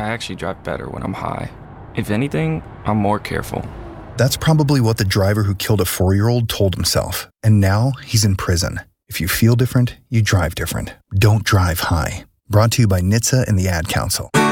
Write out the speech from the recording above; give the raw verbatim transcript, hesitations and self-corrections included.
I actually drive better when I'm high. If anything, I'm more careful. That's probably what the driver who killed a four-year-old told himself, and now he's in prison. If you feel different, you drive different. Don't drive high. Brought to you by N H T S A and the Ad Council.